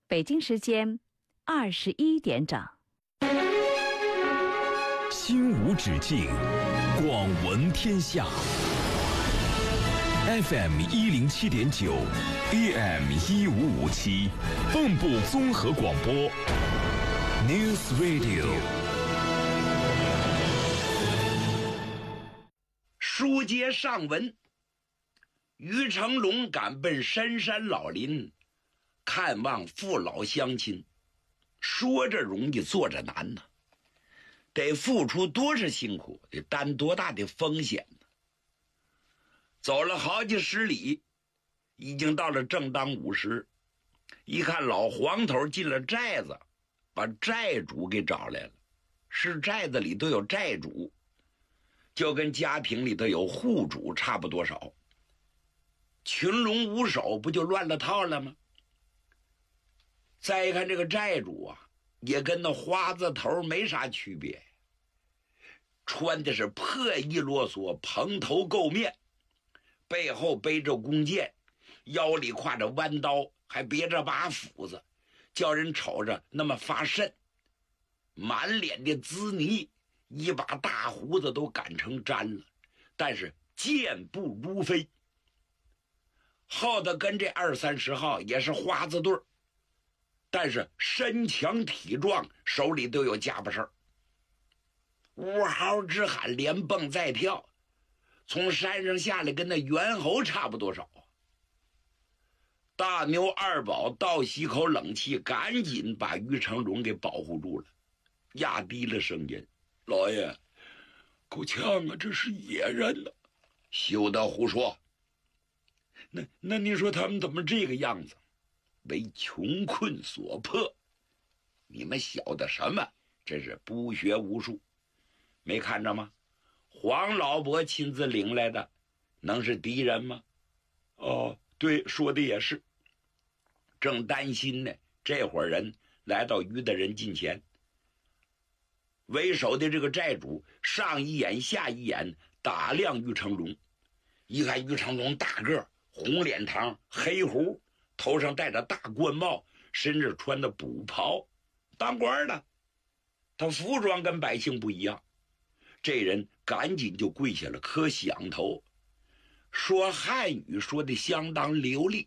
北京时间21点整。 心无止境，广闻天下。FM 107.9 AM 1557，蚌埠综合广播 News Radio。 书接上文，于成龙赶奔深山老林，看望父老乡亲，说着容易，做着难呢，得付出多少辛苦，得担多大的风险呢？走了好几十里，已经到了正当午时，一看老黄头进了寨子，把寨主给找来了。是寨子里都有寨主，就跟家庭里头有户主差不多少。群龙无首，不就乱了套了吗？再一看这个寨主啊，也跟那花子头没啥区别，穿的是破衣啰嗦，蓬头垢面，背后背着弓箭，腰里挎着弯刀，还别着把斧子，叫人瞅着那么发瘆。满脸的滋泥，一把大胡子都赶成粘了，但是健步如飞。后头跟这20-30号也是花子队，但是身强体壮，手里都有家伙事儿，呜嚎直喊，连蹦再跳，从山上下来跟那猿猴差不多少。大牛二宝倒吸口冷气，赶紧把于成龙给保护住了，压低了声音：“老爷，够呛啊，这是野人呢。”休得胡说！那你说他们怎么这个样子？为穷困所迫。你们晓得什么？真是不学无术。没看着吗？黄老伯亲自领来的，能是敌人吗？哦，对，说的也是。正担心呢，这伙人来到于大人近前，为首的这个寨主上一眼下一眼打量于成龙，一看于成龙大个，红脸膛，黑胡，头上戴着大冠帽，身上穿的补袍，当官的，他服装跟百姓不一样。这人赶紧就跪下了，磕响头，说汉语说的相当流利。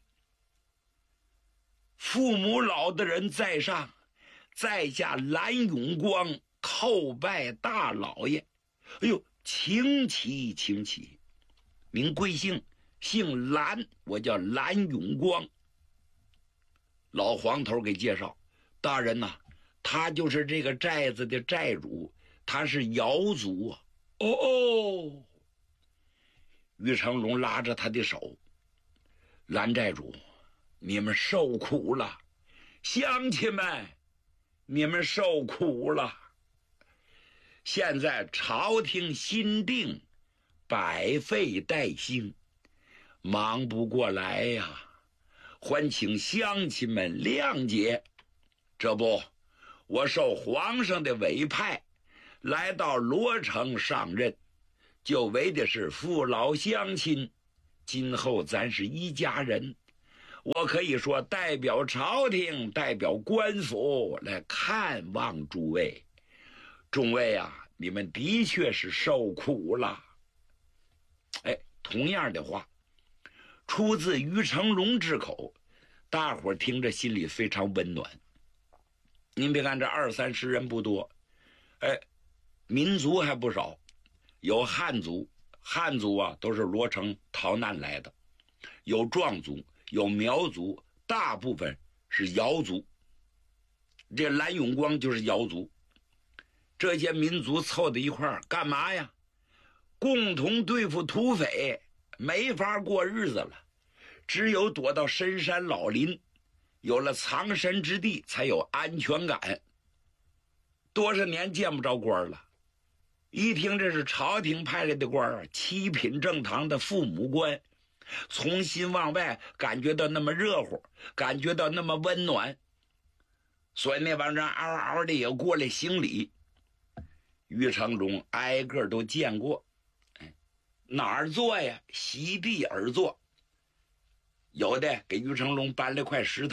父母老的人在上，在下蓝永光叩拜大老爷。哎呦，请起请起，名贵姓，姓蓝，我叫蓝永光。老黄头给介绍，大人呐，他就是这个寨子的寨主，他是瑶族啊。哦，于成龙拉着他的手：“蓝寨主，你们受苦了，乡亲们，你们受苦了。现在朝廷新定，百废待兴，忙不过来呀，还请乡亲们谅解。这不，我受皇上的委派，来到罗城上任，就为的是父老乡亲，今后咱是一家人。我可以说代表朝廷，代表官府来看望诸位。众位啊，你们的确是受苦了。”哎，同样的话出自于成龙之口，大伙听着心里非常温暖。您别看这20-30人不多，哎，民族还不少，有汉族，汉族啊都是罗城逃难来的，有壮族，有苗族，大部分是瑶族。这蓝永光就是瑶族。这些民族凑在一块儿干嘛呀？共同对付土匪，没法过日子了，只有躲到深山老林，有了藏身之地才有安全感。多少年见不着官了，一听这是朝廷派来的官，七品正堂的父母官，从心往外感觉到那么热乎，感觉到那么温暖，所以那帮人嗷嗷的也过来行礼。于成龙挨个都见过，哪儿坐呀？席地而坐。有的给于成龙搬了块石头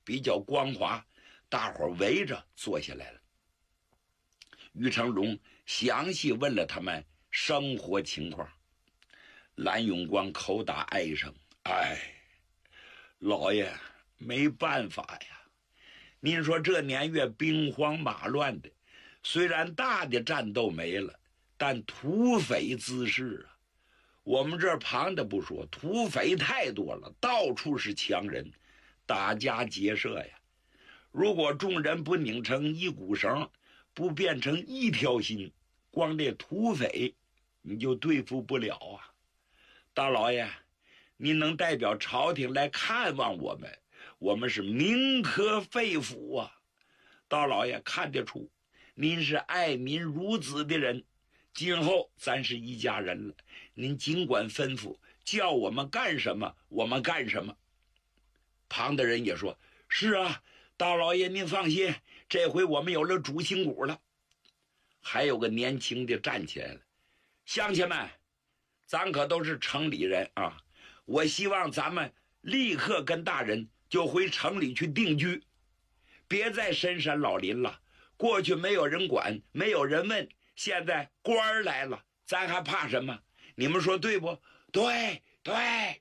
比较光滑，大伙围着坐下来了。于成龙详细问了他们生活情况。蓝永光口打哀声：“哎，老爷，没办法呀。您说这年月兵荒马乱的，虽然大的战斗没了，但土匪滋事啊。我们这旁的不说，土匪太多了，到处是强人，打家劫舍呀。如果众人不拧成一股绳，不变成一条心，光这土匪你就对付不了啊。大老爷，您能代表朝廷来看望我们，我们是铭刻肺腑啊。大老爷看得出您是爱民如子的人，今后咱是一家人了，您尽管吩咐，叫我们干什么我们干什么。”旁的人也说：“是啊，大老爷您放心，这回我们有了主心骨了。”还有个年轻的站起来了：“乡亲们，咱可都是城里人啊，我希望咱们立刻跟大人就回城里去定居，别再深山老林了。过去没有人管，没有人问，现在官儿来了，咱还怕什么？你们说对不？”“对对。”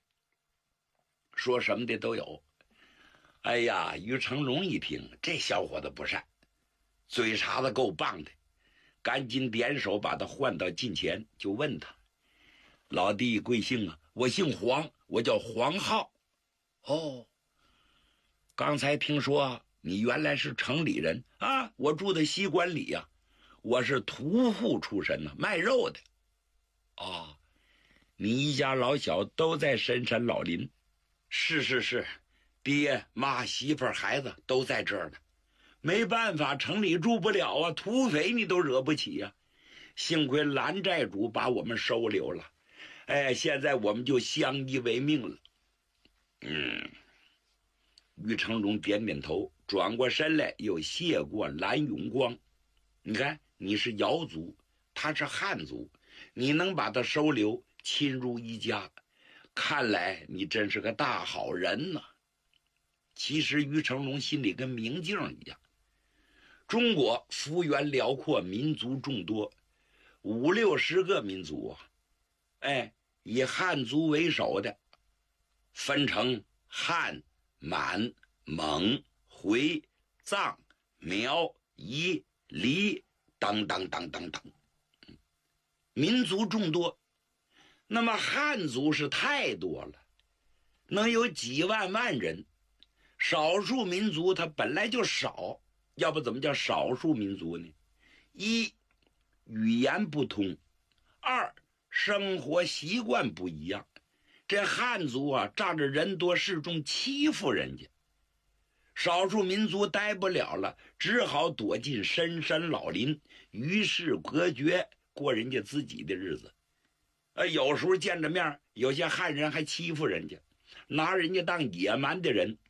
说什么的都有。哎呀，于成龙一听，这小伙子不善，嘴茬子够棒的，赶紧点手把他唤到近前，就问他：“老弟贵姓啊？”“我姓黄，我叫黄浩。”“哦，刚才听说你原来是城里人啊？”“我住在西关里呀，我是屠户出身呢，卖肉的。”“哦，你一家老小都在深山老林？”“是是是，爹妈媳妇孩子都在这儿呢。没办法，城里住不了啊，土匪你都惹不起呀。幸亏蓝寨主把我们收留了，哎，现在我们就相依为命了。”于成龙点点头，转过身来又谢过蓝永光：“你看，你是瑶族，他是汉族，你能把他收留亲如一家，看来你真是个大好人呐。”其实于成龙心里跟明镜一样，中国幅员辽阔，民族众多，50-60个民族啊，哎，以汉族为首的分成汉、满、蒙、回、藏、苗、彝、黎等等等等等，民族众多。那么汉族是太多了，能有几万人。少数民族它本来就少，要不怎么叫少数民族呢？一，语言不通；二，生活习惯不一样。这汉族啊，仗着人多势众，欺负人家。少数民族待不了了，只好躲进深山老林，与世隔绝，过人家自己的日子。有时候见着面，有些汉人还欺负人家，拿人家当野蛮的人，